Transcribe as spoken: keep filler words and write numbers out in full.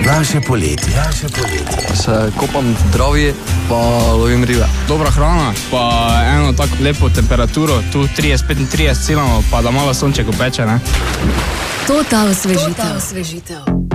Naše poletje. Naše poletje. Se kopam v travji, pa lovim ribe. Dobra hrana, pa eno tako lepo temperaturo, tu trideset petintrideset cilamo, pa da malo sonček upeče, ne? Total osvežitev.